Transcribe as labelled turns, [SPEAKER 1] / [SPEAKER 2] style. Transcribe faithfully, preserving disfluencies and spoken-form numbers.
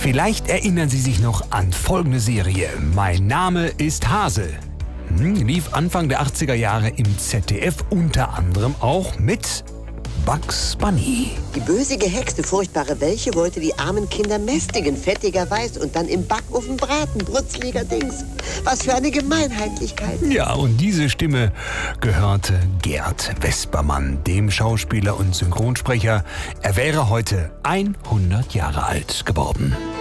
[SPEAKER 1] Vielleicht erinnern Sie sich noch an folgende Serie. Mein Name ist Hase. Hm, lief Anfang der achtziger Jahre im Z D F, unter anderem auch mit Bugs Bunny.
[SPEAKER 2] Die böse Gehexe, furchtbare Welche, wollte die armen Kinder mästigen, fettiger-weiß und dann im Backofen braten, brutzliger Dings. Was für eine Gemeinheitlichkeit.
[SPEAKER 1] Ja, und diese Stimme gehörte Gerd Vespermann, dem Schauspieler und Synchronsprecher. Er wäre heute hundert Jahre alt geworden.